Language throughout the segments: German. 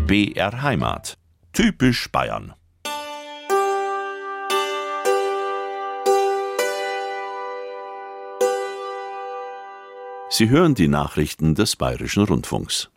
BR Heimat. Typisch Bayern. Sie hören die Nachrichten des Bayerischen Rundfunks.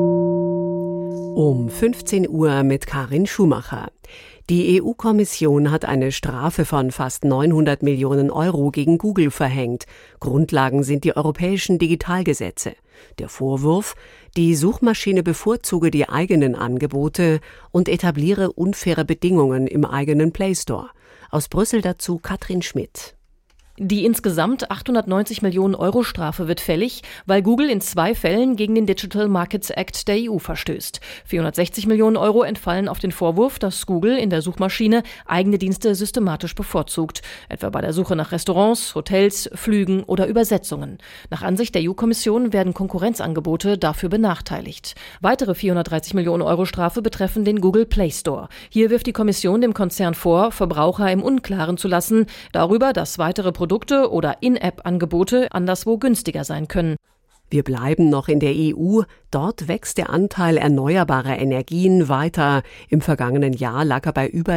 Um 15 Uhr mit Karin Schumacher. Die EU-Kommission hat eine Strafe von fast 900 Millionen Euro gegen Google verhängt. Grundlagen sind die europäischen Digitalgesetze. Der Vorwurf: Die Suchmaschine bevorzuge die eigenen Angebote und etabliere unfaire Bedingungen im eigenen Play Store. Aus Brüssel dazu Katrin Schmidt. Die insgesamt 890 Millionen Euro Strafe wird fällig, weil Google in 2 Fällen gegen den Digital Markets Act der EU verstößt. 460 Millionen Euro entfallen auf den Vorwurf, dass Google in der Suchmaschine eigene Dienste systematisch bevorzugt, etwa bei der Suche nach Restaurants, Hotels, Flügen oder Übersetzungen. Nach Ansicht der EU-Kommission werden Konkurrenzangebote dafür benachteiligt. Weitere 430 Millionen Euro Strafe betreffen den Google Play Store. Hier wirft die Kommission dem Konzern vor, Verbraucher im Unklaren zu lassen darüber, dass weitere Produkte oder In-App-Angebote anderswo günstiger sein können. Wir bleiben noch in der EU. Dort wächst der Anteil erneuerbarer Energien weiter. Im vergangenen Jahr lag er bei über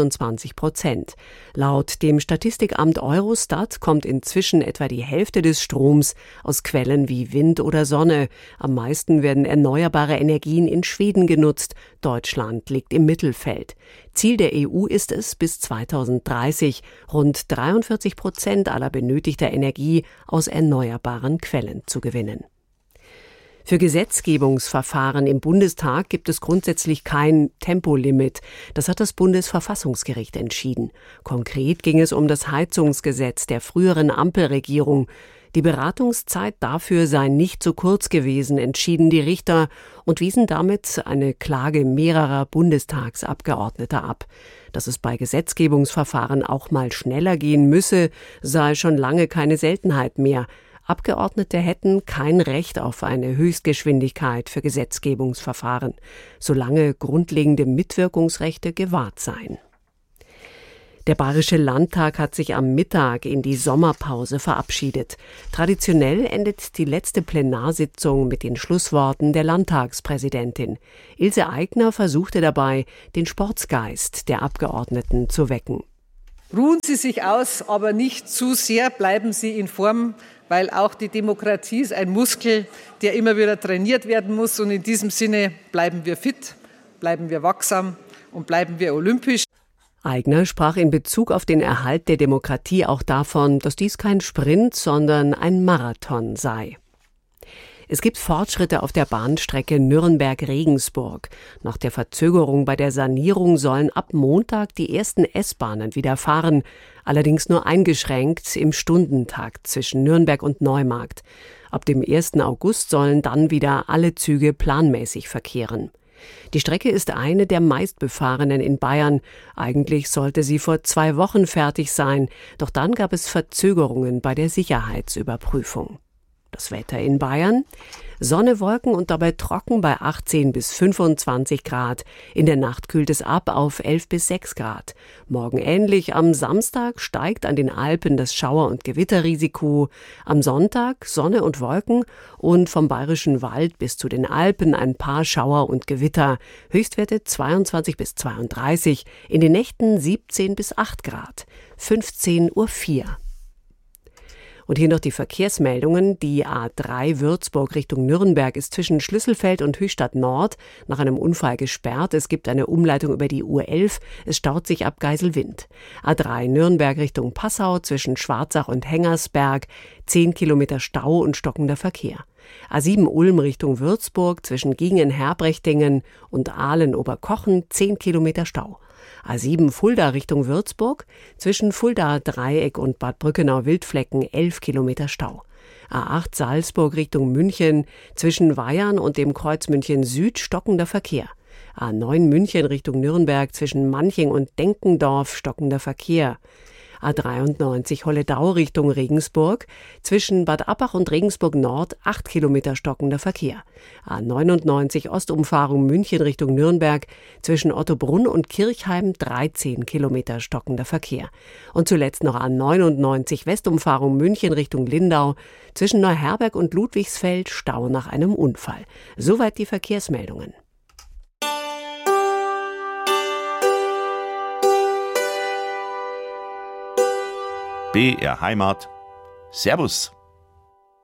26%. Laut dem Statistikamt Eurostat kommt inzwischen etwa die Hälfte des Stroms aus Quellen wie Wind oder Sonne. Am meisten werden erneuerbare Energien in Schweden genutzt. Deutschland liegt im Mittelfeld. Ziel der EU ist es, bis 2030 rund 43% aller benötigter Energie aus erneuerbaren Quellen zu gewinnen. Für Gesetzgebungsverfahren im Bundestag gibt es grundsätzlich kein Tempolimit. Das hat das Bundesverfassungsgericht entschieden. Konkret ging es um das Heizungsgesetz der früheren Ampelregierung. Die Beratungszeit dafür sei nicht zu kurz gewesen, entschieden die Richter und wiesen damit eine Klage mehrerer Bundestagsabgeordneter ab. Dass es bei Gesetzgebungsverfahren auch mal schneller gehen müsse, sei schon lange keine Seltenheit mehr. Abgeordnete hätten kein Recht auf eine Höchstgeschwindigkeit für Gesetzgebungsverfahren, solange grundlegende Mitwirkungsrechte gewahrt seien. Der Bayerische Landtag hat sich am Mittag in die Sommerpause verabschiedet. Traditionell endet die letzte Plenarsitzung mit den Schlussworten der Landtagspräsidentin. Ilse Aigner versuchte dabei, den Sportsgeist der Abgeordneten zu wecken. Ruhen Sie sich aus, aber nicht zu sehr, bleiben Sie in Form, weil auch die Demokratie ist ein Muskel, der immer wieder trainiert werden muss. Und in diesem Sinne bleiben wir fit, bleiben wir wachsam und bleiben wir olympisch. Aigner sprach in Bezug auf den Erhalt der Demokratie auch davon, dass dies kein Sprint, sondern ein Marathon sei. Es gibt Fortschritte auf der Bahnstrecke Nürnberg-Regensburg. Nach der Verzögerung bei der Sanierung sollen ab Montag die ersten S-Bahnen wieder fahren, allerdings nur eingeschränkt im Stundentakt zwischen Nürnberg und Neumarkt. Ab dem 1. August sollen dann wieder alle Züge planmäßig verkehren. Die Strecke ist eine der meistbefahrenen in Bayern. Eigentlich sollte sie vor 2 Wochen fertig sein, doch dann gab es Verzögerungen bei der Sicherheitsüberprüfung. Das Wetter in Bayern: Sonne, Wolken und dabei trocken bei 18 bis 25 Grad. In der Nacht kühlt es ab auf 11 bis 6 Grad. Morgen ähnlich. Am Samstag steigt an den Alpen das Schauer- und Gewitterrisiko. Am Sonntag Sonne und Wolken und vom Bayerischen Wald bis zu den Alpen ein paar Schauer und Gewitter. Höchstwerte 22 bis 32. In den Nächten 17 bis 8 Grad. 15:04 Uhr. Und hier noch die Verkehrsmeldungen. Die A3 Würzburg Richtung Nürnberg ist zwischen Schlüsselfeld und Höchstadt Nord nach einem Unfall gesperrt. Es gibt eine Umleitung über die U11. Es staut sich ab Geiselwind. A3 Nürnberg Richtung Passau zwischen Schwarzach und Hengersberg. 10 Kilometer Stau und stockender Verkehr. A7 Ulm Richtung Würzburg zwischen Gingen-Herbrechtingen und Ahlen-Oberkochen 10 Kilometer Stau. A7 Fulda Richtung Würzburg zwischen Fulda Dreieck und Bad Brückenau-Wildflecken 11 Kilometer Stau. A8 Salzburg Richtung München zwischen Weyarn und dem Kreuz München Süd stockender Verkehr. A9 München Richtung Nürnberg zwischen Manching und Denkendorf stockender Verkehr. A93 Holledau Richtung Regensburg, zwischen Bad Abbach und Regensburg Nord 8 Kilometer stockender Verkehr. A99 Ostumfahrung München Richtung Nürnberg, zwischen Ottobrunn und Kirchheim 13 Kilometer stockender Verkehr. Und zuletzt noch A99 Westumfahrung München Richtung Lindau, zwischen Neuherberg und Ludwigsfeld Stau nach einem Unfall. Soweit die Verkehrsmeldungen. BR Heimat. Servus.